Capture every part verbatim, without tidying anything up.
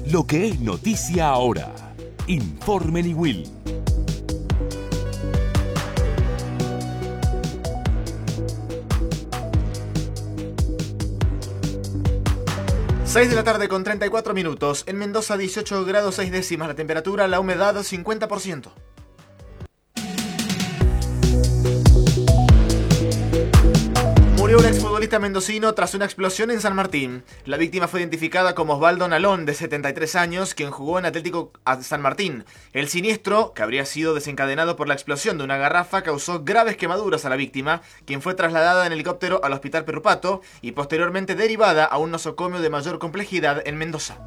Lo que es noticia ahora. Informe Niwil. seis de la tarde con treinta y cuatro minutos. En Mendoza dieciocho grados seis décimas la temperatura, la humedad cincuenta por ciento. Murió un exfutbolista mendocino tras una explosión en San Martín. La víctima fue identificada como Osvaldo Nalón, de setenta y tres años, quien jugó en Atlético San Martín. El siniestro, que habría sido desencadenado por la explosión de una garrafa, causó graves quemaduras a la víctima, quien fue trasladada en helicóptero al Hospital Perrupato y posteriormente derivada a un nosocomio de mayor complejidad en Mendoza.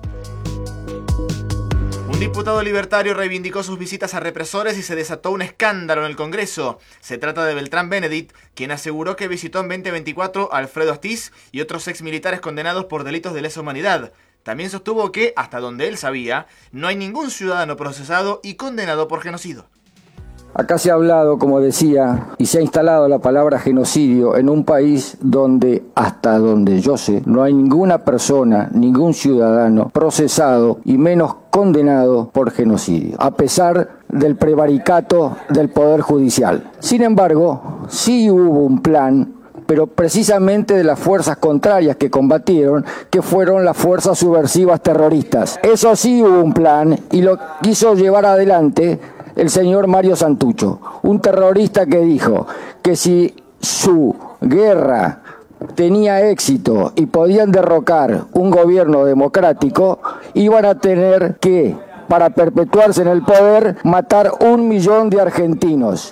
Un diputado libertario reivindicó sus visitas a represores y se desató un escándalo en el Congreso. Se trata de Beltrán Benedict, quien aseguró que visitó en veinte veinticuatro a Alfredo Astiz y otros exmilitares condenados por delitos de lesa humanidad. También sostuvo que, hasta donde él sabía, no hay ningún ciudadano procesado y condenado por genocidio. Acá se ha hablado, como decía, y se ha instalado la palabra genocidio en un país donde, hasta donde yo sé, no hay ninguna persona, ningún ciudadano procesado y menos condenado por genocidio, a pesar del prevaricato del Poder Judicial. Sin embargo, sí hubo un plan, pero precisamente de las fuerzas contrarias que combatieron, que fueron las fuerzas subversivas terroristas. Eso sí hubo un plan y lo quiso llevar adelante el señor Mario Santucho, un terrorista que dijo que si su guerra tenía éxito y podían derrocar un gobierno democrático, iban a tener que, para perpetuarse en el poder, matar un millón de argentinos.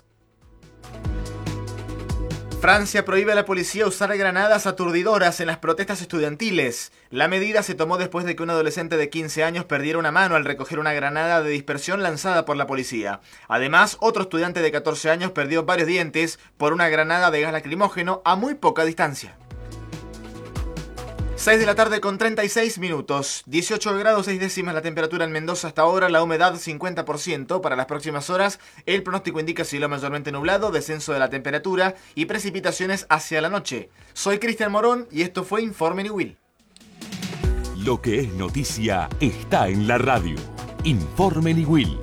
Francia prohíbe a la policía usar granadas aturdidoras en las protestas estudiantiles. La medida se tomó después de que un adolescente de quince años perdiera una mano al recoger una granada de dispersión lanzada por la policía. Además, otro estudiante de catorce años perdió varios dientes por una granada de gas lacrimógeno a muy poca distancia. seis de la tarde con treinta y seis minutos, dieciocho grados seis décimas la temperatura en Mendoza hasta ahora, la humedad cincuenta por ciento. Para las próximas horas, el pronóstico indica cielo mayormente nublado, descenso de la temperatura y precipitaciones hacia la noche. Soy Cristian Morón y esto fue Informe Niwil. Lo que es noticia está en la radio. Informe Niwil.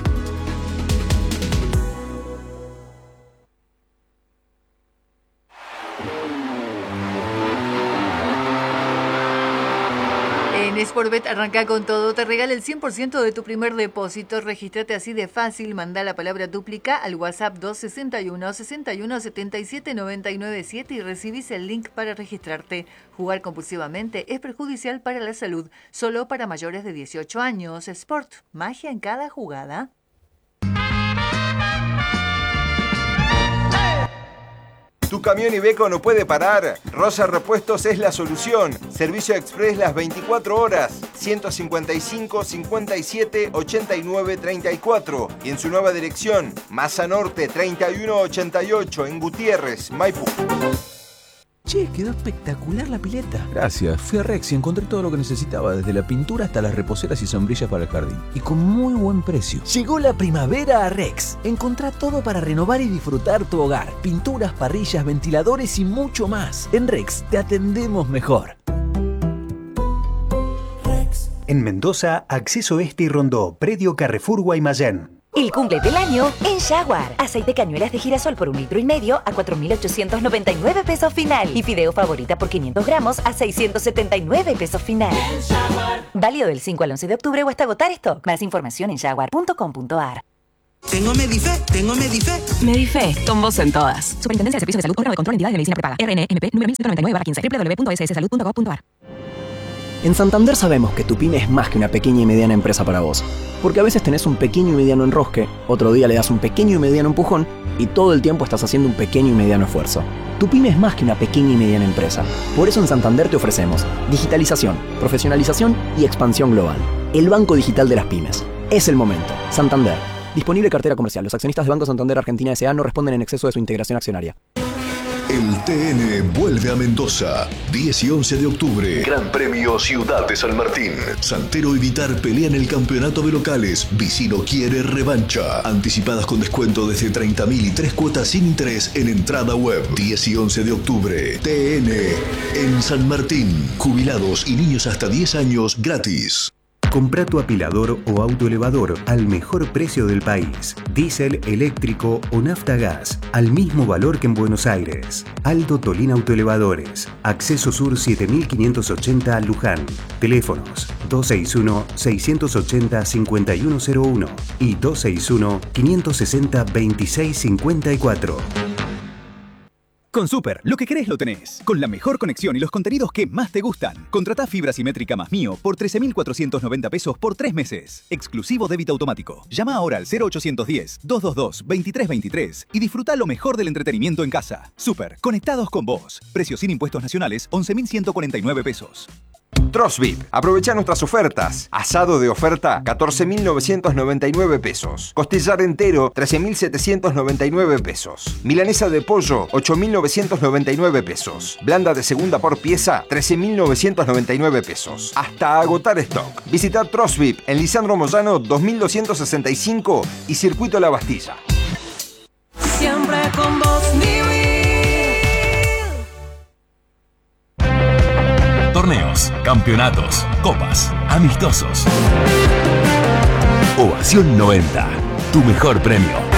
En Sportbet arranca con todo, te regala el cien por ciento de tu primer depósito. Regístrate así de fácil, manda la palabra duplica al WhatsApp dos seis uno, seis uno siete siete nueve nueve siete y recibís el link para registrarte. Jugar compulsivamente es perjudicial para la salud, solo para mayores de dieciocho años. Sport, magia en cada jugada. ¿Tu camión Iveco no puede parar? Rosa Repuestos es la solución. Servicio express las veinticuatro horas. ciento cincuenta y cinco, cincuenta y siete, ochenta y nueve, treinta y cuatro. Y en su nueva dirección, Masa Norte treinta y uno ochenta y ocho, en Gutiérrez, Maipú. Che, quedó espectacular la pileta. Gracias. Fui a Rex y encontré todo lo que necesitaba, desde la pintura hasta las reposeras y sombrillas para el jardín. Y con muy buen precio. Llegó la primavera a Rex. Encontrá todo para renovar y disfrutar tu hogar. Pinturas, parrillas, ventiladores y mucho más. En Rex te atendemos mejor. Rex. En Mendoza, Acceso Este y Rondó, predio Carrefour Guaymallén. El cumple del año en Jaguar. Aceite cañuelas de girasol por un litro y medio a cuatro mil ochocientos noventa y nueve pesos final. Y fideo favorita por quinientos gramos a seiscientos setenta y nueve pesos final. Válido del cinco al once de octubre o hasta agotar stock. Más información en jaguar punto com punto a r. Tengo Medife, tengo Medife. Medife, con vos en todas. Superintendencia de Servicios de Salud, órgano de control, entidades de medicina prepaga. R N M P nueve mil ciento noventa y nueve barra quince. doble u doble u doble u punto s s salud punto gov punto a r. En Santander sabemos que tu pyme es más que una pequeña y mediana empresa para vos. Porque a veces tenés un pequeño y mediano enrosque, otro día le das un pequeño y mediano empujón y todo el tiempo estás haciendo un pequeño y mediano esfuerzo. Tu pyme es más que una pequeña y mediana empresa. Por eso en Santander te ofrecemos digitalización, profesionalización y expansión global. El banco digital de las pymes. Es el momento. Santander. Disponible cartera comercial. Los accionistas de Banco Santander Argentina S A no responden en exceso de su integración accionaria. El T N vuelve a Mendoza, diez y once de octubre. Gran Premio Ciudad de San Martín. Santero y Vitar pelean el campeonato de locales. Vicino quiere revancha. Anticipadas con descuento desde treinta mil y tres cuotas sin interés en entrada web. diez y once de octubre. T N en San Martín. Jubilados y niños hasta diez años gratis. Comprá tu apilador o autoelevador al mejor precio del país. Diésel, eléctrico o nafta gas, al mismo valor que en Buenos Aires. Aldo Tolín Autoelevadores. Acceso Sur siete mil quinientos ochenta Luján. Teléfonos dos seis uno, seis ocho cero, cinco uno cero uno y dos seis uno, cinco seis cero, dos seis cinco cuatro. Con Super, lo que querés lo tenés. Con la mejor conexión y los contenidos que más te gustan. Contratá fibra simétrica más Mío por trece mil cuatrocientos noventa pesos por tres meses. Exclusivo débito automático. Llama ahora al cero ochocientos diez, doscientos veintidós, veintitrés veintitrés y disfruta lo mejor del entretenimiento en casa. Super, conectados con vos. Precio sin impuestos nacionales, once mil ciento cuarenta y nueve pesos. Trosvip. Aprovecha nuestras ofertas. Asado de oferta, catorce mil novecientos noventa y nueve pesos. Costillar entero, trece mil setecientos noventa y nueve pesos. Milanesa de pollo, ocho mil novecientos noventa y nueve pesos. Blanda de segunda por pieza, trece mil novecientos noventa y nueve pesos. Hasta agotar stock. Visita Trosvip en Lisandro Moyano dos mil doscientos sesenta y cinco y Circuito La Bastilla. Siempre con vos, Torneos, campeonatos, copas, amistosos. Ovación noventa, tu mejor premio.